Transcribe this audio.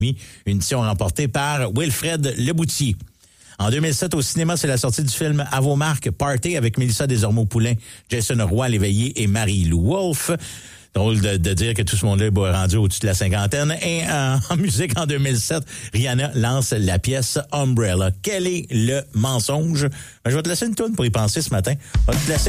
une édition remportée par Wilfred Leboutier. En 2007, au cinéma, c'est la sortie du film À vos marques, Party, avec Mélissa Desormeaux-Poulain, Jason Roy Léveillé et Marie-Lou Wolfe. Drôle de dire que tout ce monde-là est rendu au-dessus de la cinquantaine. Et en musique, en 2007, Rihanna lance la pièce Umbrella. Quel est le mensonge? Je vais te laisser une toune pour y penser ce matin. Je vais te laisser